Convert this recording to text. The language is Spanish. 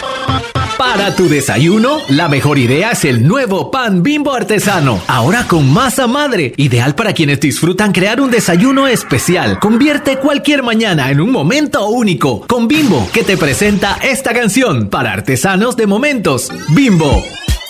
Para tu desayuno, la mejor idea es el nuevo pan Bimbo artesano. Ahora con masa madre, ideal para quienes disfrutan crear un desayuno especial. Convierte cualquier mañana en un momento único. Con Bimbo, que te presenta esta canción para artesanos de momentos. Bimbo.